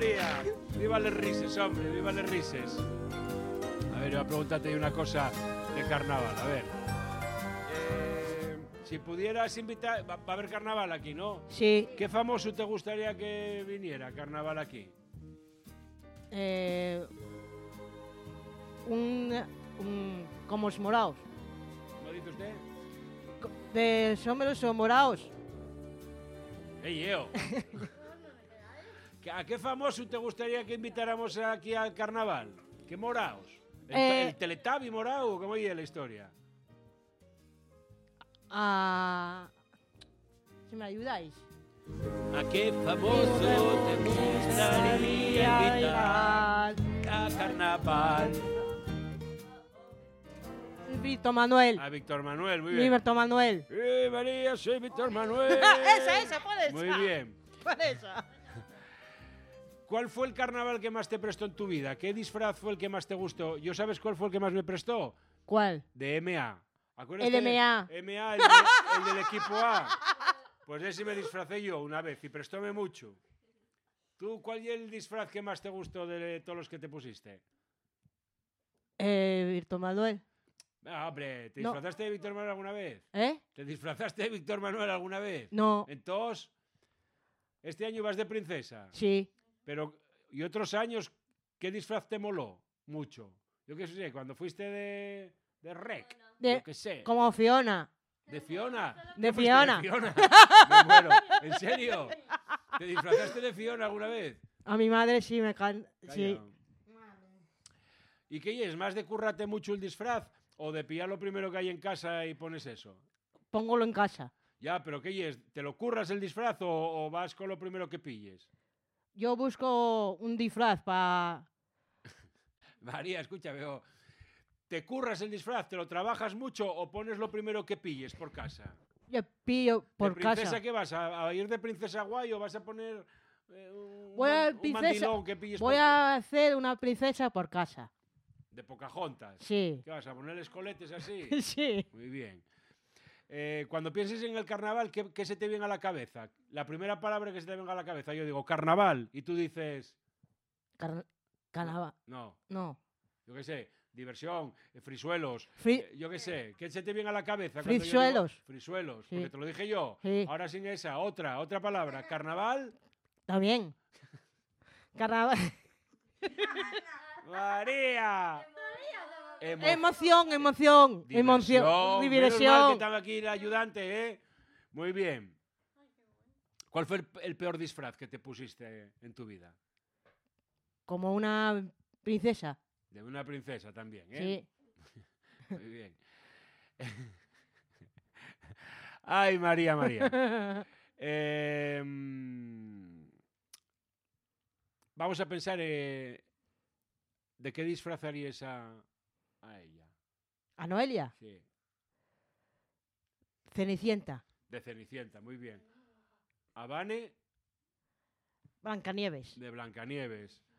María! ¡Viva les rises, hombre! ¡Viva les rises! A ver, voy a preguntarte una cosa de carnaval. A ver. Si pudieras invitar... Va a haber carnaval aquí, ¿no? Sí. ¿Qué famoso te gustaría que viniera carnaval aquí? Como los morados. ¿Cómo dice usted? De sombreros o morados. ¡Ey, yo! ¿A qué famoso te gustaría que invitáramos aquí al carnaval? ¿Qué moraos? ¿El Teletabi morao? ¿Cómo oye la historia? Si me ayudáis. ¿A qué famoso te gustaría invitar a carnaval? Víctor Manuel. A Víctor Manuel, muy bien. Víctor Manuel. María, soy Víctor Manuel. esa, por esa. Muy bien. Por esa. ¿Cuál fue el carnaval que más te prestó en tu vida? ¿Qué disfraz fue el que más te gustó? ¿Yo sabes cuál fue el que más me prestó? ¿Cuál? De MA. El MA. MA, el del equipo A. Pues ese me disfracé yo una vez y prestóme mucho. ¿Tú cuál es el disfraz que más te gustó de todos los que te pusiste? Víctor Manuel. Ah, hombre, ¿te disfrazaste de Víctor Manuel alguna vez? ¿Te disfrazaste de Víctor Manuel alguna vez? No. Entonces, ¿este año vas de princesa? Sí. Pero, ¿y otros años qué disfraz te moló? Mucho. Yo qué sé, cuando fuiste de Rec. Yo qué sé. Como Fiona. ¿De Fiona? De Fiona. ¿De Fiona? Me muero. ¿En serio? ¿Te disfrazaste de Fiona alguna vez? A mi madre sí me canta. Sí. ¿Y qué es? ¿Más de currate mucho el disfraz o de pillar lo primero que hay en casa y pones eso? Póngolo en casa. Ya, pero ¿qué es? ¿Te lo curras el disfraz o vas con lo primero que pilles? Yo busco un disfraz para... María, escucha, veo... ¿Te curras el disfraz? ¿Te lo trabajas mucho o pones lo primero que pilles por casa? Yo pillo por ¿De princesa casa. qué vas? ¿A ir de princesa guay o vas a poner un Princesa, mandilón que pilles voy a hacer una princesa por casa. ¿De Pocahontas? Sí. ¿Qué vas a poner escoletes así? Sí. Muy bien. Cuando pienses en el carnaval, ¿qué se te viene a la cabeza? La primera palabra que se te venga a la cabeza, yo digo carnaval y tú dices... Carnaval. No. No. Yo qué sé, diversión, frisuelos, yo qué sé, ¿qué se te viene a la cabeza? Frisuelos. Frisuelos, Sí. porque te lo dije yo. Sí. Ahora sin esa, otra palabra. Carnaval. También. Carnaval. María. Emoción. Diversión. Menos mal que estaba aquí el ayudante, ¿eh? Muy bien. ¿Cuál fue el peor disfraz que te pusiste en tu vida? Como una princesa. De una princesa también, ¿eh? Sí. Muy bien. Ay, María. Vamos a pensar ¿de qué disfrazarías a ella? ¿A Noelia? Sí. Cenicienta. De Cenicienta, muy bien. ¿A Vane? Blancanieves. De Blancanieves.